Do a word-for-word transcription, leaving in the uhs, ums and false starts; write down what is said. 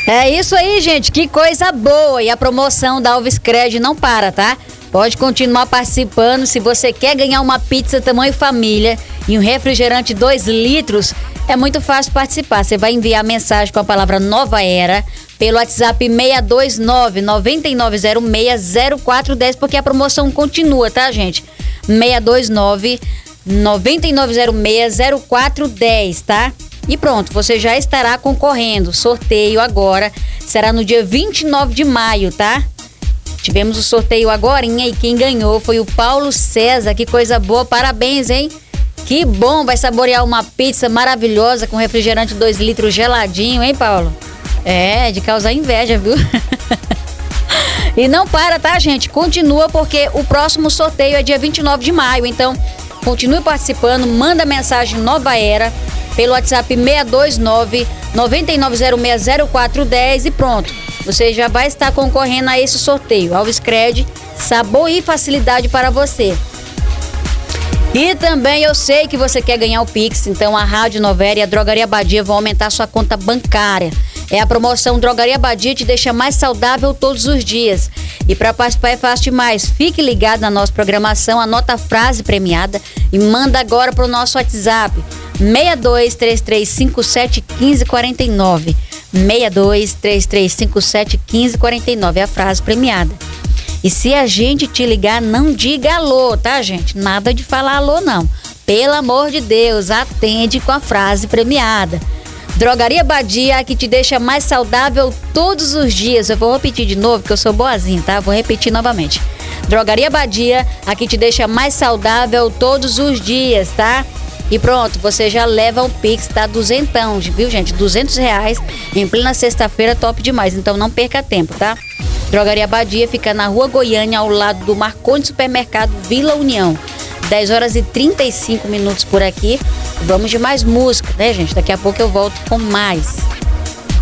É isso aí, gente, que coisa boa. E a promoção da Alves Cred não para, tá? Pode continuar participando. Se você quer ganhar uma pizza tamanho família e um refrigerante dois litros, é muito fácil participar. Você vai enviar mensagem com a palavra Nova Era pelo WhatsApp seis dois nove, nove nove zero seis, zero quatro um zero, porque a promoção continua, tá, gente? seis dois nove, nove nove zero seis, zero quatro um zero, tá? E pronto, você já estará concorrendo. Sorteio agora será no dia vinte e nove de maio, tá? Tivemos o sorteio agorinha e quem ganhou foi o Paulo César. Que coisa boa, parabéns, hein? Que bom, vai saborear uma pizza maravilhosa com refrigerante dois litros geladinho, hein, Paulo? É, de causar inveja, viu? E não para, tá, gente? Continua, porque o próximo sorteio é dia vinte e nove de maio. Então, continue participando, manda mensagem Nova Era pelo WhatsApp seis dois nove, nove nove zero seis, zero quatro um zero e pronto. Você já vai estar concorrendo a esse sorteio. Alves Cred, sabor e facilidade para você. E também eu sei que você quer ganhar o Pix, então a Rádio Nova Era e a Drogaria Badia vão aumentar sua conta bancária. É a promoção Drogaria Badia te deixa mais saudável todos os dias. E para participar é fácil demais. Fique ligado na nossa programação, anota a frase premiada e manda agora para o nosso WhatsApp. seis dois três três cinco sete um cinco quatro nove. seis dois três três cinco sete um cinco quatro nove é a frase premiada. E se a gente te ligar, não diga alô, tá, gente? Nada de falar alô, não. Pelo amor de Deus, atende com a frase premiada. Drogaria Badia, que te deixa mais saudável todos os dias. Eu vou repetir de novo, porque eu sou boazinha, tá? Vou repetir novamente. Drogaria Badia, a que te deixa mais saudável todos os dias, tá? E pronto, você já leva um Pix, tá? Duzentão, viu, gente? Duzentos reais em plena sexta-feira, top demais. Então não perca tempo, tá? Drogaria Badia fica na Rua Goiânia, ao lado do Marcondes Supermercado Vila União. dez horas e trinta e cinco minutos por aqui. Vamos de mais música, né, gente? Daqui a pouco eu volto com mais.